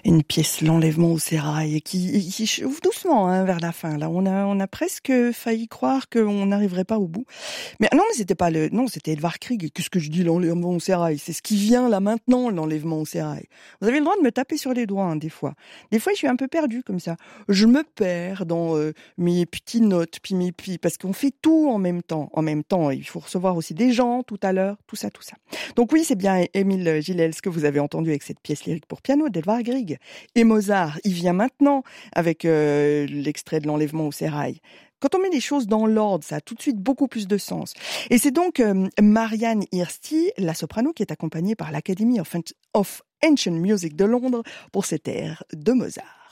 Une pièce, l'enlèvement au sérail, qui chauffe doucement vers la fin. Là, on a presque failli croire qu'on n'arriverait pas au bout. Mais non, mais c'était pas non, c'était Edvard Grieg. Qu'est-ce que je dis, l'enlèvement au sérail? C'est ce qui vient là maintenant, l'enlèvement au sérail. Vous avez le droit de me taper sur les doigts, des fois. Des fois, je suis un peu perdue comme ça. Je me perds dans mes petites notes, parce qu'on fait tout en même temps. En même temps, il faut recevoir aussi des gens tout à l'heure, tout ça. Donc oui, c'est bien Émile Gilels que vous avez entendu avec cette pièce lyrique pour piano d'Edvard Grieg. Et Mozart, il vient maintenant avec l'extrait de l'enlèvement au sérail. Quand on met les choses dans l'ordre, ça a tout de suite beaucoup plus de sens. Et c'est donc Marianne Hirsti, la soprano, qui est accompagnée par l'Academy of Ancient Music de Londres pour cet air de Mozart.